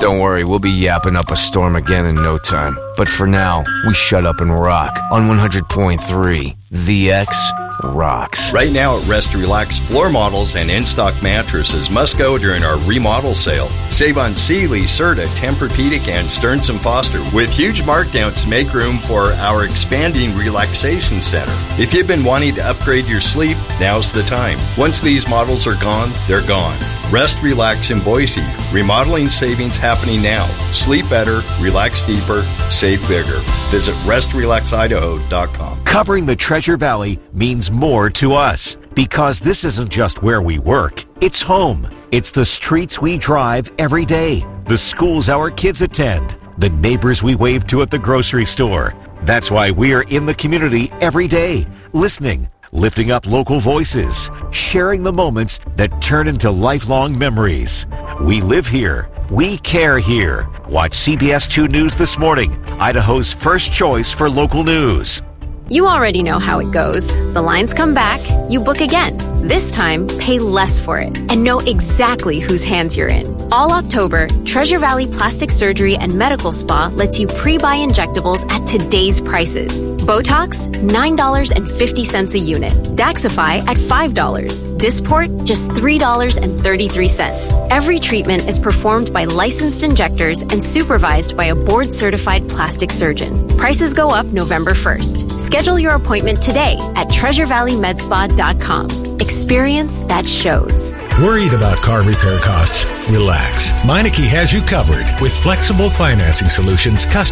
Don't worry, we'll be yapping up a storm again in no time. But for now, we shut up and rock on 100.3 The X Rocks. Right now at Rest Relax, floor models and in-stock mattresses must go during our remodel sale. Save on Sealy, Serta, Tempur-Pedic, and Stearns & Foster with huge markdowns to make room for our expanding relaxation center. If you've been wanting to upgrade your sleep, now's the time. Once these models are gone, they're gone. Rest Relax in Boise. Remodeling savings happening now. Sleep better, relax deeper, save bigger. Visit RestRelaxIdaho.com. Covering the Treasure Valley means more to us because this isn't just where we work. It's home. It's the streets we drive every day, the schools our kids attend, the neighbors we wave to at the grocery store. That's why we're in the community every day, listening, lifting up local voices, sharing the moments that turn into lifelong memories. We live here. We care here. Watch CBS 2 News This Morning, Idaho's first choice for local news. You already know how it goes. The lines come back, you book again. This time, pay less for it and know exactly whose hands you're in. All October, Treasure Valley Plastic Surgery and Medical Spa lets you pre-buy injectables at today's prices. Botox, $9.50 a unit. Daxify at $5. Dysport, just $3.33. Every treatment is performed by licensed injectors and supervised by a board-certified plastic surgeon. Prices go up November 1st. Schedule your appointment today at TreasureValleyMedSpa.com. Experience that shows. Worried about car repair costs? Relax. Meineke has you covered with flexible financing solutions custom